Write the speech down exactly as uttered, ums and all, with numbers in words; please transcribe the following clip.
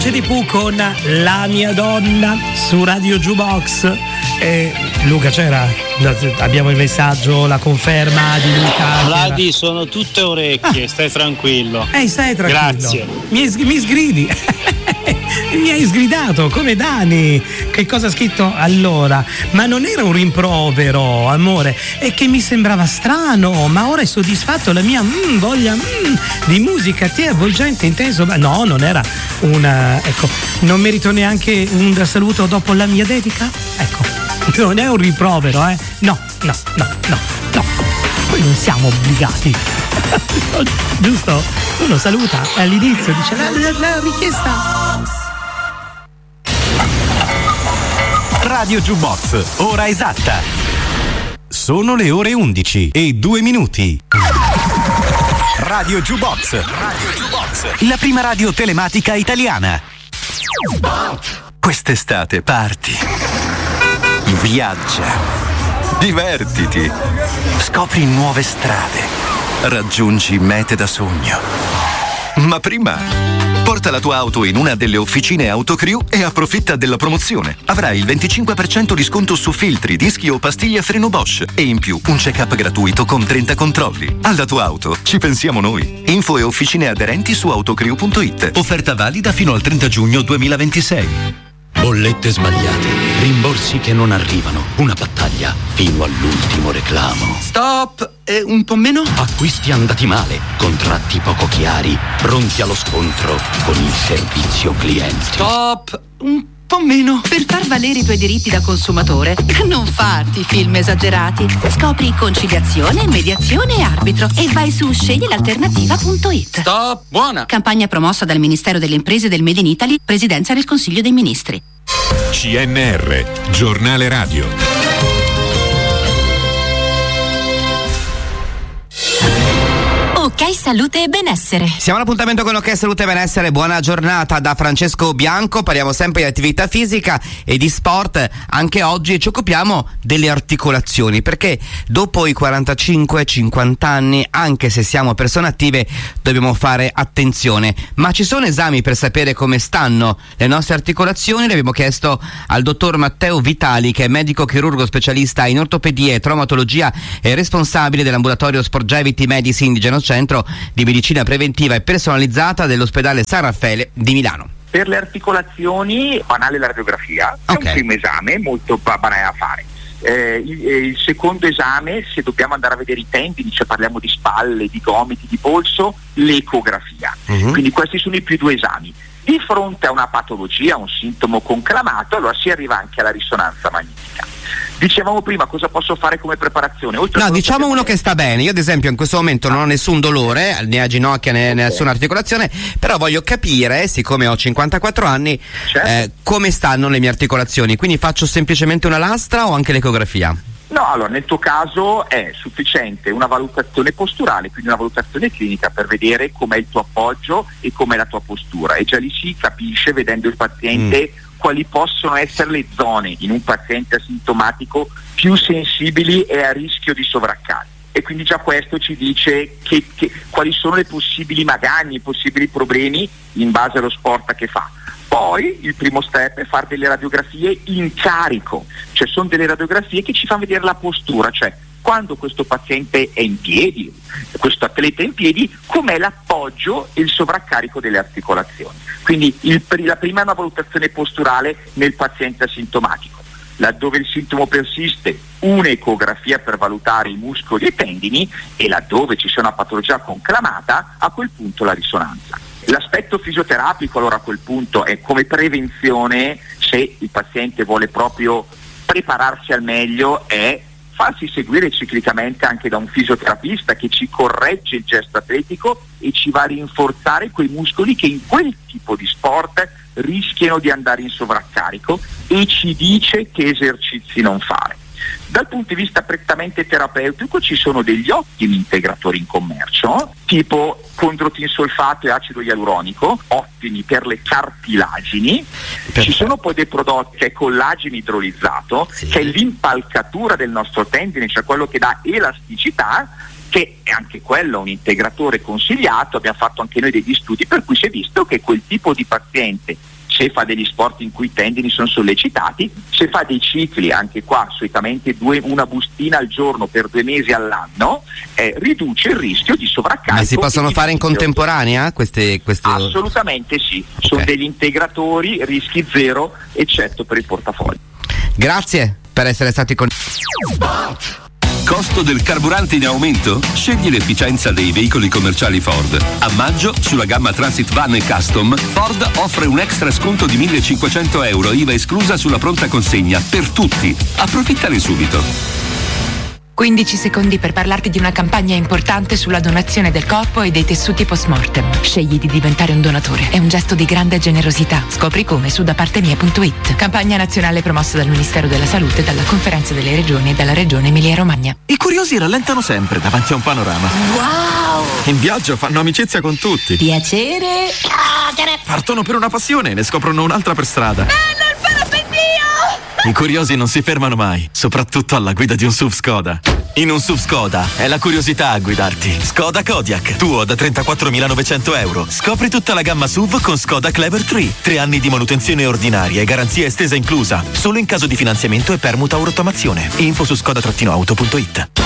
Voce di Pooh con La mia donna su Radio Jukebox. E Luca, c'era? Abbiamo il messaggio, la conferma di Luca. Vladi, sono tutte orecchie, ah. stai tranquillo. Ehi, stai tranquillo. Grazie. Mi, mi sgridi. Mi hai sgridato come Dani. Che cosa ha scritto? Allora, ma non era un rimprovero, amore, è che mi sembrava strano, ma ora è soddisfatto la mia mm, voglia mm, di musica, te avvolgente, intenso. Ma no, non era una, ecco, non merito neanche un saluto dopo la mia dedica? Ecco, non è un rimprovero, eh? No, no, no, no, no. Poi non siamo obbligati. Giusto? Uno saluta all'inizio, dice la, la, la richiesta. Radio Jukebox, ora esatta. Sono le ore undici e due minuti. Radio Jukebox. Radio Jukebox. La prima radio telematica italiana. Quest'estate parti. Viaggia. Divertiti. Scopri nuove strade. Raggiungi mete da sogno. Ma prima porta la tua auto in una delle officine Autocrew e approfitta della promozione. Avrai il venticinque per cento di sconto su filtri, dischi o pastiglie a freno Bosch e in più un check-up gratuito con trenta controlli. Alla tua auto ci pensiamo noi. Info e officine aderenti su autocrew punto it. Offerta valida fino al trenta giugno duemilaventisei. Bollette sbagliate, rimborsi che non arrivano, una battaglia fino all'ultimo reclamo. Stop! E un po' meno? Acquisti andati male, contratti poco chiari, pronti allo scontro con il servizio clienti. Stop! Un po' meno. Per far valere i tuoi diritti da consumatore, non farti film esagerati. Scopri conciliazione, mediazione e arbitro e vai su scegli l'alternativa punto it. Stop! Buona! Campagna promossa dal Ministero delle Imprese del Made in Italy, Presidenza del Consiglio dei Ministri. C N R, giornale radio. Ok Salute e Benessere. Siamo all'appuntamento con Ok Salute e Benessere. Buona giornata da Francesco Bianco. Parliamo sempre di attività fisica e di sport. Anche oggi ci occupiamo delle articolazioni, perché dopo i quarantacinque cinquanta anni, anche se siamo persone attive, dobbiamo fare attenzione. Ma ci sono esami per sapere come stanno le nostre articolazioni? Le abbiamo chiesto al dottor Matteo Vitali, che è medico chirurgo specialista in ortopedia e traumatologia e responsabile dell'ambulatorio Sporgevity Medicine di Genocentro di medicina preventiva e personalizzata dell'ospedale San Raffaele di Milano. Per le articolazioni, banale la radiografia, è okay. un primo esame molto banale da fare. Eh, il, il secondo esame, se dobbiamo andare a vedere i tendini, cioè parliamo di spalle, di gomiti, di polso, l'ecografia. Uh-huh. Quindi questi sono i più due esami. Di fronte a una patologia, un sintomo conclamato, allora si arriva anche alla risonanza magnetica. Dicevamo prima cosa posso fare come preparazione. Oltre no, diciamo uno che sta bene. Io ad esempio in questo momento non ho nessun dolore né a ginocchia né, né nessuna articolazione, però voglio capire, siccome ho cinquantaquattro anni, certo. eh, come stanno le mie articolazioni. Quindi faccio semplicemente una lastra o anche l'ecografia? No, allora nel tuo caso è sufficiente una valutazione posturale, quindi una valutazione clinica per vedere com'è il tuo appoggio e com'è la tua postura, e già lì si capisce vedendo il paziente mm. quali possono essere le zone in un paziente asintomatico più sensibili e a rischio di sovraccarico. E quindi già questo ci dice che, che, quali sono le possibili magagne, i possibili problemi in base allo sport che fa. Poi il primo step è fare delle radiografie in carico, cioè sono delle radiografie che ci fanno vedere la postura, cioè quando questo paziente è in piedi, questo atleta è in piedi, com'è l'appoggio e il sovraccarico delle articolazioni. Quindi il, la prima è una valutazione posturale nel paziente asintomatico. Laddove il sintomo persiste, un'ecografia per valutare i muscoli e i tendini, e laddove ci sia una patologia conclamata, a quel punto la risonanza. L'aspetto fisioterapico allora a quel punto è come prevenzione, se il paziente vuole proprio prepararsi al meglio, è farsi seguire ciclicamente anche da un fisioterapista che ci corregge il gesto atletico e ci va a rinforzare quei muscoli che in quel tipo di sport rischiano di andare in sovraccarico e ci dice che esercizi non fare. Dal punto di vista prettamente terapeutico ci sono degli ottimi integratori in commercio, tipo condrotinsolfato e acido ialuronico, ottimi per le cartilagini. Perfetto. Ci sono poi dei prodotti che è collagene idrolizzato, sì. che è l'impalcatura del nostro tendine, cioè quello che dà elasticità, che è anche quello un integratore consigliato. Abbiamo fatto anche noi degli studi per cui si è visto che quel tipo di paziente se fa degli sport in cui i tendini sono sollecitati, se fa dei cicli, anche qua solitamente due, una bustina al giorno per due mesi all'anno, eh, riduce il rischio di sovraccarico. Ma si possono fare in contemporanea queste, queste... Assolutamente sì, okay. Sono degli integratori, rischi zero, eccetto per il portafoglio. Grazie per essere stati con Costo del carburante in aumento? Scegli l'efficienza dei veicoli commerciali Ford. A maggio, sulla gamma Transit Van e Custom, Ford offre un extra sconto di millecinquecento euro, I V A esclusa sulla pronta consegna, per tutti. Approfittane subito. quindici secondi per parlarti di una campagna importante sulla donazione del corpo e dei tessuti post-mortem. Scegli di diventare un donatore. È un gesto di grande generosità. Scopri come su dapartemia punto it. Campagna nazionale promossa dal Ministero della Salute, dalla Conferenza delle Regioni e dalla Regione Emilia-Romagna. I curiosi rallentano sempre davanti a un panorama. Wow! In viaggio fanno amicizia con tutti. Piacere. Partono per una passione e ne scoprono un'altra per strada. Bello il parapendio! I curiosi non si fermano mai, soprattutto alla guida di un S U V Skoda. In un S U V Skoda è la curiosità a guidarti. Skoda Kodiaq, tuo da trentaquattromilanovecento euro. Scopri tutta la gamma S U V con Skoda Clever tre. Tre anni di manutenzione ordinaria e garanzia estesa inclusa. Solo in caso di finanziamento e permuta o rottamazione. Info su skoda auto punto it.